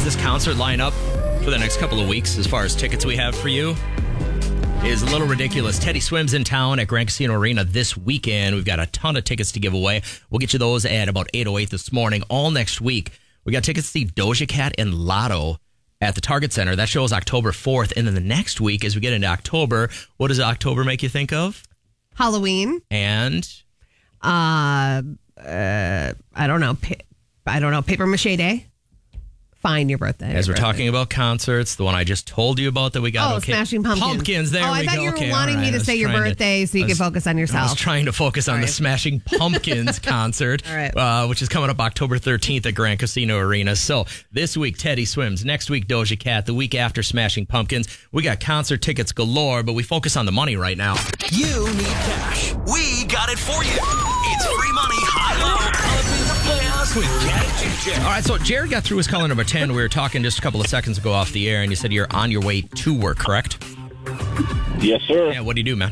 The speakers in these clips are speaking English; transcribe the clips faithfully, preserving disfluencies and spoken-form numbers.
this concert lineup for the next couple of weeks as far as tickets we have for you is a little ridiculous. Teddy Swims in town at Grand Casino Arena this weekend. We've got a ton of tickets to give away. We'll get you those at about eight oh eight this morning. All next week, we got tickets to see Doja Cat and Lotto at the Target Center. That show is October fourth. And then the next week, as we get into October, what does October make you think of? Halloween. And? Uh, uh I don't know. Pa- I don't know. Paper Mache Day. Fine, your birthday. As your we're birthday. talking about concerts, the one I just told you about that we got. Oh, okay. Smashing Pumpkins. Pumpkins, there oh, we I thought go. you were okay, wanting right. me to say your birthday to, so you was, could focus on yourself. I was trying to focus on All the right. Smashing Pumpkins concert, All right. uh, which is coming up October thirteenth at Grand Casino Arena. So this week, Teddy Swims. Next week, Doja Cat. The week after, Smashing Pumpkins. We got concert tickets galore, but we focus on the money right now. You need cash. We got it for you. It's free money, high-low. Up in the playoffs with Cat and J J. All right, so Jared got through his caller number ten. We were talking just a couple of seconds ago off the air, and you said you're on your way to work, correct? Yes, sir. Yeah, what do you do, man?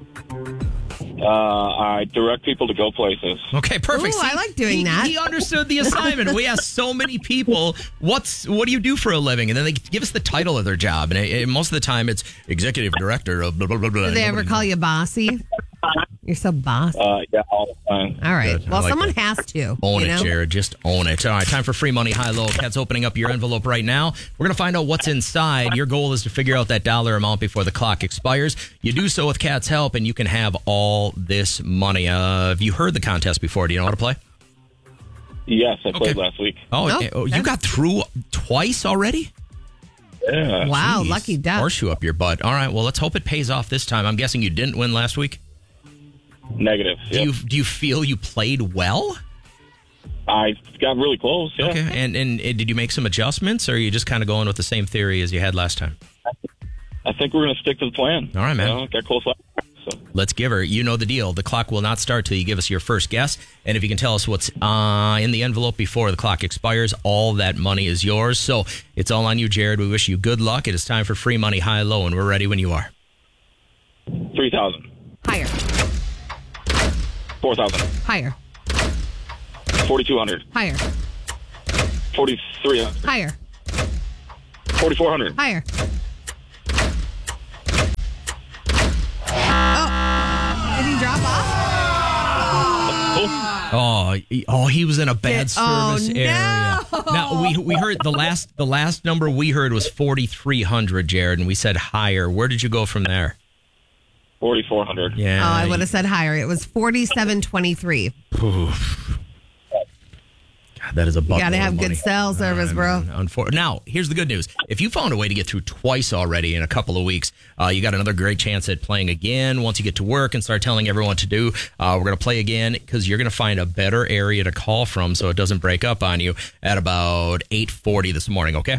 Uh, I direct people to go places. Okay, perfect. Ooh, I like doing he, that. He understood the assignment. We asked so many people, "What's what do you do for a living?" And then they give us the title of their job, and it, it, most of the time it's executive director of blah blah blah. blah. Did they ever Nobody call knows. you bossy? You're so bossy. Uh, yeah, all the time. All right. Good. I Well, like someone that. has to. Own you it, know? Jared. Just own it. All right, time for free money, high low. Cat's opening up your envelope right now. We're gonna find out what's inside. Your goal is to figure out that dollar amount before the clock expires. You do so with Cat's help, and you can have all this money. Uh, have you heard the contest before? Do you know how to play? Yes, I played Okay. last week. Oh, Oh, eh, oh, you okay. got through twice already? Yeah. Wow, Jeez. lucky duck. Horseshoe up your butt. All right, well, let's hope it pays off this time. I'm guessing you didn't win last week. Negative. Do Yep. you do you feel you played well? I got really close. Yeah. Okay, and, and and did you make some adjustments, or are you just kind of going with the same theory as you had last time? I think we're going to stick to the plan. All right, man. You know, got close last time, so. Let's give her. You know the deal. The clock will not start till you give us your first guess, and if you can tell us what's uh, in the envelope before the clock expires, all that money is yours. So it's all on you, Jared. We wish you good luck. It is time for free money, high low, and we're ready when you are. three thousand. Higher. four thousand. Higher. forty-two hundred. Higher. forty-three hundred. Higher. forty-four hundred. Higher. Oh. Did he drop off? Oh, he- oh, he was in a bad Did- oh, service area. no. Now we we heard the last the last number we heard was forty-three hundred, Jared, and we said higher. Where did you go from there? forty-four hundred. Yeah, Oh, I would have said higher. It was forty-seven twenty-three. God, that is a buttload You got to of have good money. cell service, bro. Unfor- now, here's the good news. If you found a way to get through twice already in a couple of weeks, uh, you got another great chance at playing again. Once you get to work and start telling everyone what to do, uh, we're going to play again because you're going to find a better area to call from so it doesn't break up on you at about eight forty this morning, okay?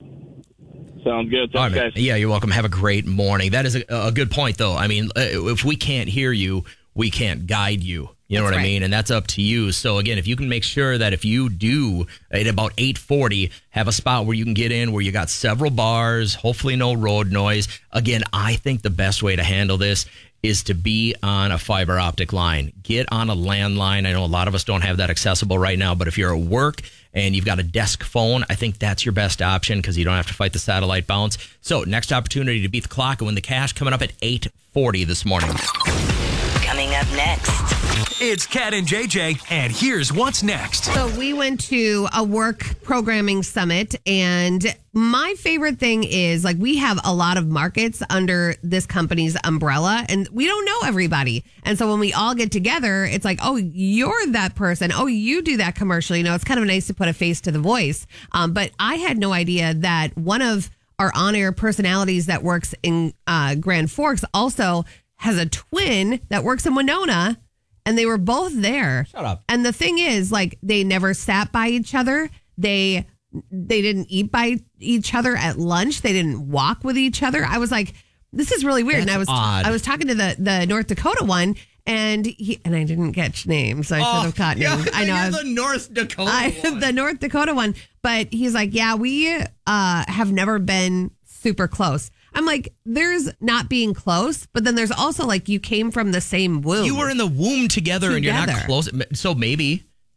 Sounds good. All right, Thanks, man. guys. Yeah, you're welcome. Have a great morning. That is a, a good point, though. I mean, uh, if we can't hear you, we can't guide you. You know That's what I right. mean? And that's up to you. So, again, if you can make sure that if you do at about eight forty have a spot where you can get in where you got several bars, hopefully no road noise. Again, I think the best way to handle this is to be on a fiber optic line. Get on a landline. I know a lot of us don't have that accessible right now, but if you're at work and you've got a desk phone, I think that's your best option because you don't have to fight the satellite bounce. So, next opportunity to beat the clock and win the cash coming up at eight forty this morning. Coming up next. It's Cat and J J, and here's what's next. So we went to a work programming summit, and my favorite thing is like we have a lot of markets under this company's umbrella, and we don't know everybody. And so when we all get together, it's like, oh, you're that person. Oh, you do that commercial. You know, it's kind of nice to put a face to the voice. Um, but I had no idea that one of our on-air personalities that works in uh, Grand Forks also has a twin that works in Winona. And they were both there. Shut up. And the thing is, like, they never sat by each other. They they didn't eat by each other at lunch. They didn't walk with each other. I was like, this is really weird. That's and I was odd. I was talking to the the North Dakota one, and he and I didn't catch names. So I should have caught names. I know. I was- the North Dakota I, one. the North Dakota one. But he's like, yeah, we uh, have never been super close. I'm like, there's not being close, but then there's also like you came from the same womb. You were in the womb together, and you're not Together. close. So maybe,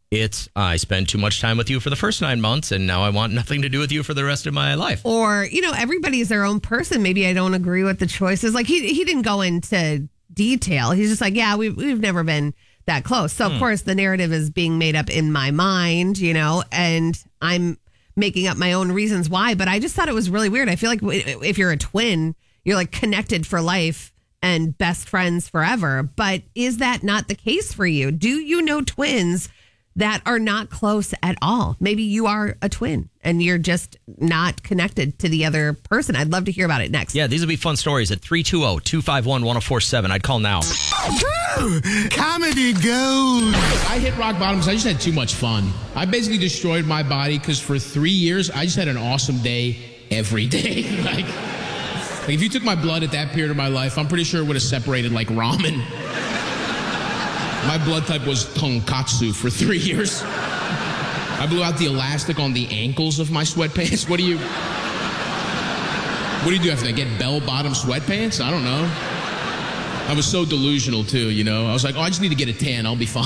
It's I spend too much time with you for the first nine months, and now I want nothing to do with you for the rest of my life. Or, you know, everybody's their own person. Maybe I don't agree with the choices. Like he he didn't go into detail. He's just like, yeah, we've, we've never been that close. So, of Hmm. course, the narrative is being made up in my mind, you know, and I'm making up my own reasons why. But I just thought it was really weird. I feel like if you're a twin, you're like connected for life and best friends forever. But is that not the case for you? Do you know twins that are not close at all? Maybe you are a twin and you're just not connected to the other person. I'd love to hear about it next. Yeah, these will be fun stories at three two zero, two five one, one zero four seven. I'd call now. Comedy gold. I hit rock bottom because I just had too much fun. I basically destroyed my body because for three years, I just had an awesome day every day. like, like, if you took my blood at that period of my life, I'm pretty sure it would have separated like ramen. My blood type was tonkatsu for three years. I blew out the elastic on the ankles of my sweatpants. What do you... What do you do after that? Get bell-bottom sweatpants? I don't know. I was so delusional, too, you know? I was like, oh, I just need to get a tan. I'll be fine.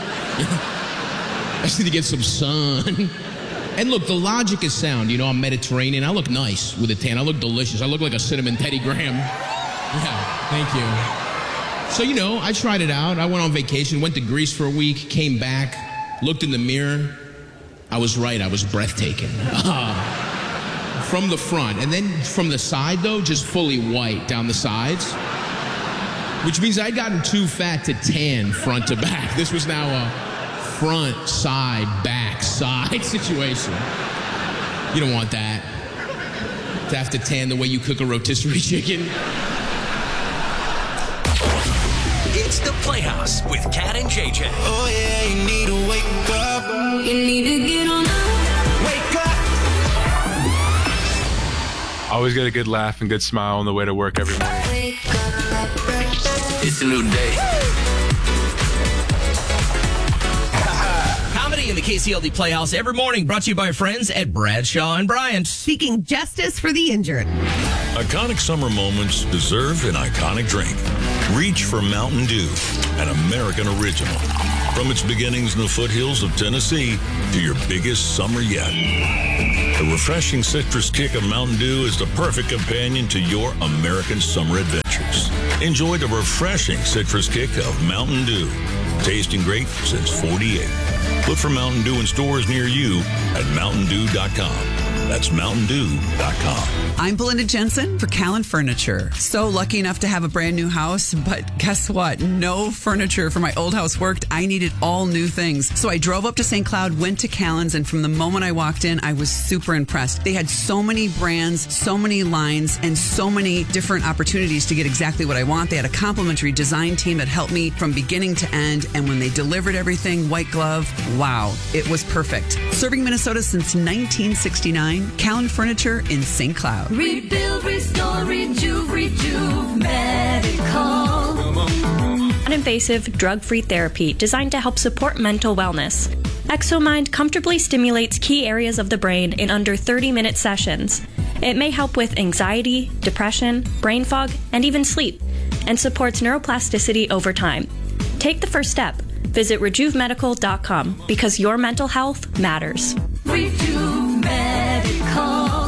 I just need to get some sun. And look, the logic is sound. You know, I'm Mediterranean. I look nice with a tan. I look delicious. I look like a cinnamon Teddy Graham. Yeah, thank you. So, you know, I tried it out. I went on vacation, went to Greece for a week, came back, looked in the mirror. I was right. I was breathtaking. Uh, from the front. And then from the side, though, just fully white down the sides. Which means I'd gotten too fat to tan front to back. This was now a front, side, back, side situation. You don't want that. To have to tan the way you cook a rotisserie chicken. It's the Playhouse with Kat and J J. Oh yeah, you need to wake up. You need to get on up. Wake up. Always get a good laugh and good smile on the way to work every morning. Wake up. It's a new day. Comedy in the K C L D Playhouse every morning, brought to you by our friends at Bradshaw and Bryant. Seeking justice for the injured. Iconic summer moments deserve an iconic drink. Reach for Mountain Dew, an American original. From its beginnings in the foothills of Tennessee to your biggest summer yet. The refreshing citrus kick of Mountain Dew is the perfect companion to your American summer adventures. Enjoy the refreshing citrus kick of Mountain Dew. Tasting great since forty-eight. Look for Mountain Dew in stores near you at mountain dew dot com. That's mountain dew dot com. I'm Belinda Jensen for Callan Furniture. So lucky enough to have a brand new house, but guess what? No furniture for my old house worked. I needed all new things. So I drove up to Saint Cloud, went to Callan's, and from the moment I walked in, I was super impressed. They had so many brands, so many lines, and so many different opportunities to get exactly what I want. They had a complimentary design team that helped me from beginning to end, and when they delivered everything, white glove, wow, it was perfect. Serving Minnesota since nineteen sixty-nine, Callan Furniture in Saint Cloud. Rebuild, restore, rejuve, rejuve medical. Non-invasive, drug-free therapy designed to help support mental wellness. ExoMind comfortably stimulates key areas of the brain in under thirty-minute sessions. It may help with anxiety, depression, brain fog, and even sleep, and supports neuroplasticity over time. Take the first step. Visit rejuve medical dot com because your mental health matters. Rejuve medical.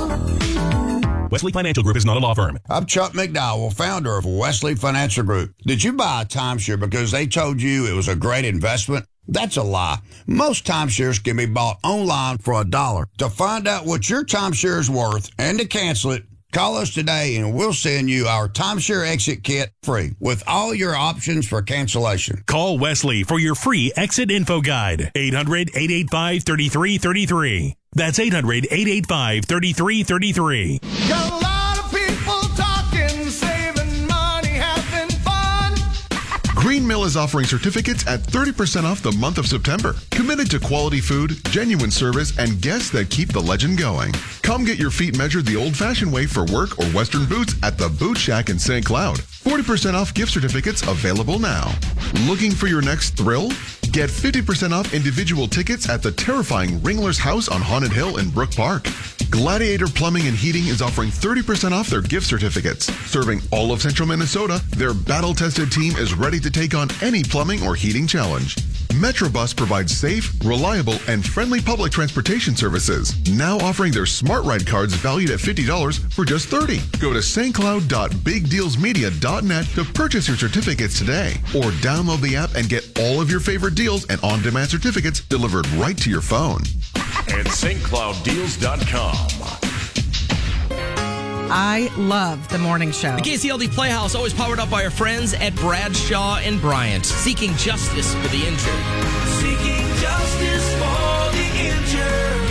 Wesley Financial Group is not a law firm. I'm Chuck McDowell, founder of Wesley Financial Group. Did you buy a timeshare because they told you it was a great investment? That's a lie. Most timeshares can be bought online for a dollar. To find out what your timeshare is worth and to cancel it, call us today and we'll send you our timeshare exit kit free with all your options for cancellation. Call Wesley for your free exit info guide. eight hundred, eight eight five, three three three three. That's eight hundred, eight eight five, three three three three. Got a lot of people talking, saving money, having fun. Green Mill is offering certificates at thirty percent off the month of September. Committed to quality food, genuine service, and guests that keep the legend going. Come get your feet measured the old-fashioned way for work or Western boots at the Boot Shack in Saint Cloud. forty percent off gift certificates available now. Looking for your next thrill? Get fifty percent off individual tickets at the terrifying Ringler's House on Haunted Hill in Brook Park. Gladiator Plumbing and Heating is offering thirty percent off their gift certificates. Serving all of central Minnesota, their battle-tested team is ready to take on any plumbing or heating challenge. Metrobus provides safe, reliable, and friendly public transportation services. Now offering their Smart Ride cards valued at fifty dollars for just thirty dollars. Go to s t cloud dot big deals media dot net to purchase your certificates today. Or download the app and get all of your favorite deals and on-demand certificates delivered right to your phone. At s t cloud deals dot com. I love the morning show. The K C L D Playhouse, always powered up by our friends at Bradshaw and Bryant, seeking justice for the injured. Seeking justice for the injured.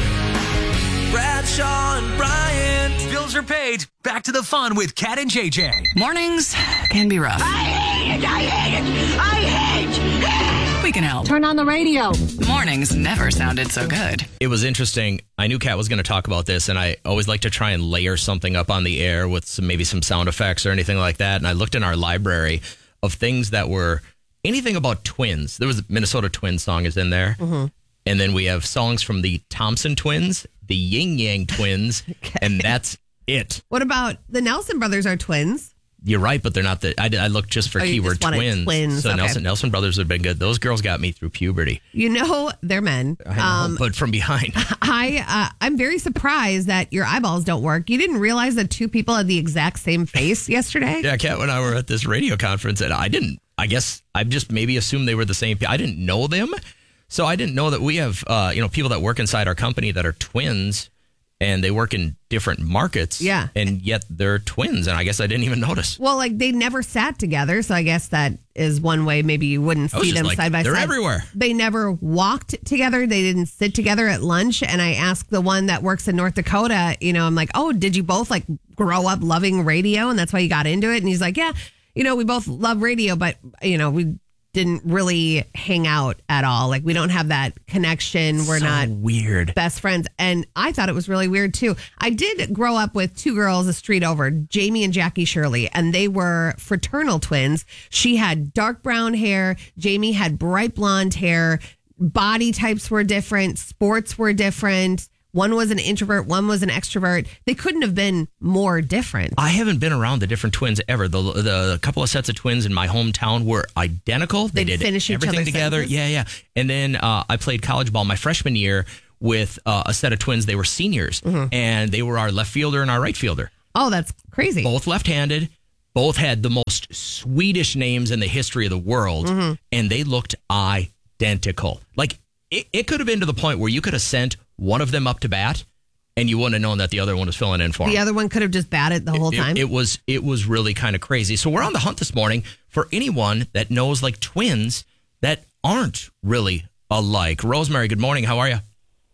Bradshaw and Bryant. Bills are paid. Back to the fun with Kat and J J. Mornings can be rough. I hate it. I hate it. I hate it. We can help. Turn on the radio. Mornings never sounded so good. It was interesting. I knew Kat was going to talk about this, and I always like to try and layer something up on the air with some, maybe some sound effects or anything like that. And I looked in our library of things that were anything about twins. There was a Minnesota Twins song is in there. Mm-hmm. And then we have songs from the Thompson Twins, the Yin Yang Twins, okay. And that's it. What about the Nelson brothers are twins? You're right, but they're not the. I, I looked just for oh, keyword just twins. twins. So Okay. Nelson Nelson brothers have been good. Those girls got me through puberty. You know, they're men. I know, Um, but from behind. I uh, I'm very surprised that your eyeballs don't work. You didn't realize that two people had the exact same face yesterday? Yeah, Kat and I were at this radio conference, and I didn't. I guess I just maybe assumed they were the same. I didn't know them, so I didn't know that we have uh, you know people that work inside our company that are twins. And they work in different markets. Yeah. And yet they're twins. And I guess I didn't even notice. Well, like they never sat together. So I guess that is one way maybe you wouldn't I was see just them like, side by they're side. everywhere. They never walked together. They didn't sit together at lunch. And I asked the one that works in North Dakota, you know, I'm like, oh, did you both like grow up loving radio? And that's why you got into it? And he's like, yeah, you know, we both love radio, but, you know, we didn't really hang out at all. Like we don't have that connection. We're So not weird best friends. And I thought it was really weird too. I did grow up with two girls a street over, Jamie and Jackie Shirley, and they were fraternal twins. She had dark brown hair. Jamie had bright blonde hair. Body types were different. Sports were different. One was an introvert, one was an extrovert. They couldn't have been more different. I haven't been around the different twins ever. The the couple of sets of twins in my hometown were identical. They They'd did finish each everything other's together. sentences. Yeah, yeah. And then uh, I played college ball my freshman year with uh, a set of twins. They were seniors, Mm-hmm. and they were our left fielder and our right fielder. Oh, that's crazy. Both left-handed. Both had the most Swedish names in the history of the world, Mm-hmm. and they looked identical. Like it, it could have been to the point where you could have sent one of them up to bat, and you wouldn't have known that the other one was filling in for him. The other one could have just batted the whole It- time. It, was it was really kind of crazy. So we're on the hunt this morning for anyone that knows like twins that aren't really alike. Rosemary, good morning. How are you?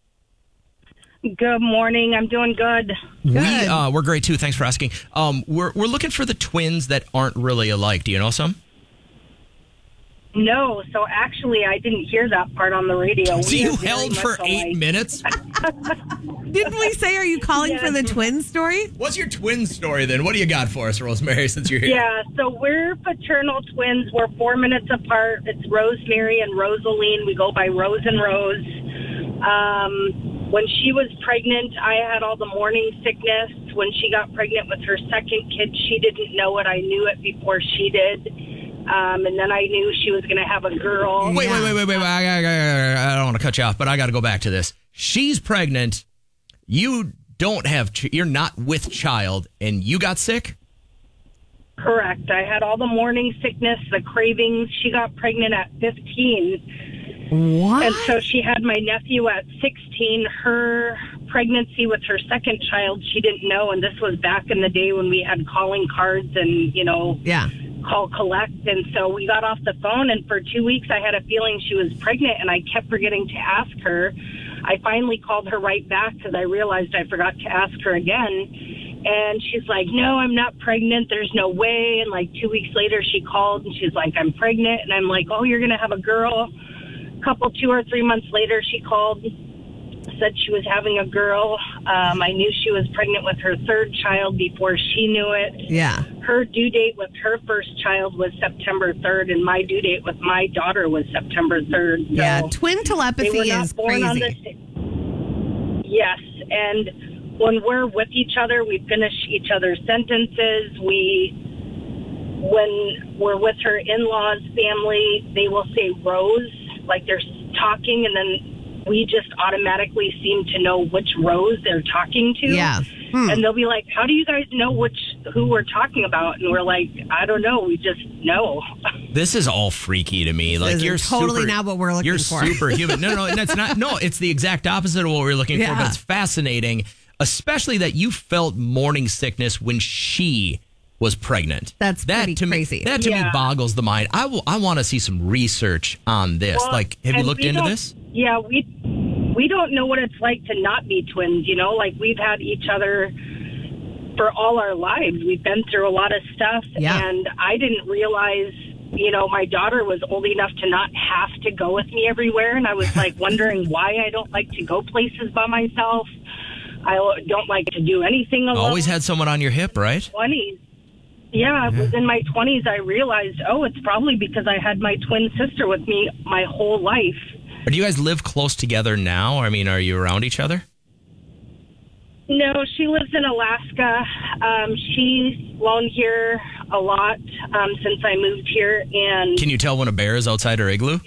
Good morning. I'm doing good. We uh, we're great too. Thanks for asking. Um, we're we're looking for the twins that aren't really alike. Do you know some? No, so actually, I didn't hear that part on the radio. So We you are very held much for alike. eight minutes. Didn't we say, are you calling for the twin story? What's your twin story then? What do you got for us, Rosemary? Since you're here. Yeah, so we're fraternal twins. We're four minutes apart. It's Rosemary and Rosaline. We go by Rose and Rose. Um, when she was pregnant, I had all the morning sickness. When she got pregnant with her second kid, she didn't know it. I knew it before she did. Um, and then I knew she was going to have a girl. Wait, wait, wait, wait, wait. I, I, I, I don't want to cut you off, but I got to go back to this. She's pregnant. You don't have, ch- you're not with child, and you got sick? Correct. I had all the morning sickness, the cravings. She got pregnant at fifteen. What? And so she had my nephew at sixteen. Her pregnancy with her second child, she didn't know. And this was back in the day when we had calling cards and, you know, yeah. call collect. And so we got off the phone, and for two weeks I had a feeling she was pregnant, and I kept forgetting to ask her. I finally called her right back because I realized I forgot to ask her again. And she's like, no, I'm not pregnant. There's no way. And like two weeks later, she called and she's like, I'm pregnant. And I'm like, oh, you're going to have a girl. A couple, two or three months later, she called, said she was having a girl. Um, I knew she was pregnant with her third child before she knew it. Yeah. Her due date with her first child was September third, and my due date with my daughter was September third. So Yeah, twin telepathy they were not is born on crazy. the sa- Yes, and when we're with each other, we finish each other's sentences. We, when we're with her in-laws family, they will say Rose like they're talking and then we just automatically seem to know which Rose they're talking to. Yeah. Hmm. And they'll be like, how do you guys know which who we're talking about? And we're like, I don't know. We just know. This is all freaky to me. Like is you're totally super, not what we're looking you're for. You're superhuman. No, no, that's not. No, it's the exact opposite of what we're looking Yeah. for. But it's fascinating, especially that you felt morning sickness when she was pregnant. That's that pretty to crazy. Me, that to Yeah. me boggles the mind. I will. I want to see some research on this. Well, like, have you and looked we into don't- this? Yeah, we we don't know what it's like to not be twins, you know? Like, we've had each other for all our lives. We've been through a lot of stuff, Yeah. and I didn't realize, you know, my daughter was old enough to not have to go with me everywhere, and I was, like, wondering why I don't like to go places by myself. I don't like to do anything alone. Always had someone on your hip, right? twenties. Yeah, it was in my twenties I realized, oh, it's probably because I had my twin sister with me my whole life. Or do you guys live close together now? I mean, are you around each other? No, she lives in Alaska. Um, she's flown here a lot um, since I moved here, and Can you tell when a bear is outside her igloo?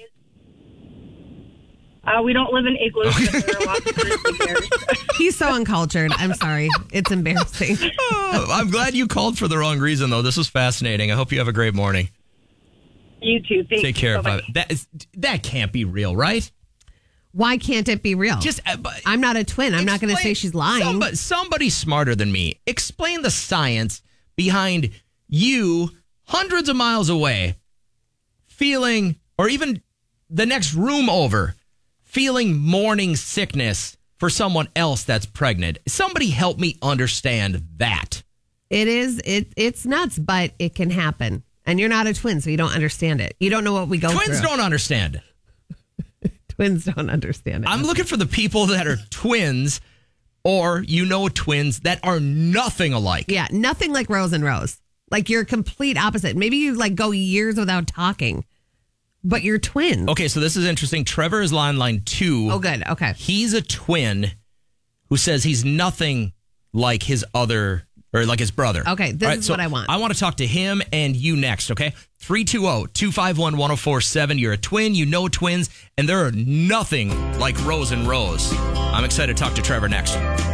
uh, we don't live in igloos, but there are lots of grizzly bears. He's so uncultured. I'm sorry. It's embarrassing. Oh, I'm glad you called for the wrong reason, though. This was fascinating. I hope you have a great morning. You too. Thanks. Take care. Bye-bye. Bye. That is that can't be real, right? Why can't it be real? Just uh, but I'm not a twin. I'm not going to say explain- she's lying. Somebody, somebody smarter than me. Explain the science behind you hundreds of miles away feeling, or even the next room over, feeling morning sickness for someone else that's pregnant. Somebody help me understand that. It is. It. It's nuts, but it can happen. And you're not a twin, so you don't understand it. You don't know what we go through. Twins don't understand. Twins don't understand it. I'm looking for the people that are twins, or you know twins that are nothing alike. Yeah, nothing like Rose and Rose. Like you're complete opposite. Maybe you like go years without talking, but you're twins. Okay, so this is interesting. Trevor is line line two. Oh, good. Okay. He's a twin who says he's nothing like his other, or like his brother. Okay, this All right, is so what I want. I want to talk to him and you next, okay? three two zero, two five one, one zero four seven. You're a twin, you know twins, and there are nothing like Rose and Rose. I'm excited to talk to Trevor next.